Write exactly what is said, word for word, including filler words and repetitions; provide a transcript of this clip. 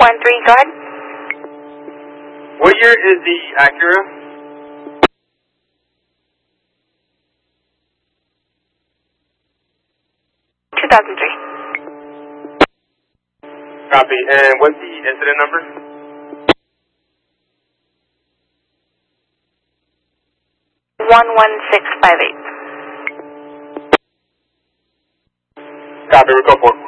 one three, go ahead. What year is the Acura? two thousand three. Copy. And what's the incident number? one one six five eight. Copy. We'll go for it.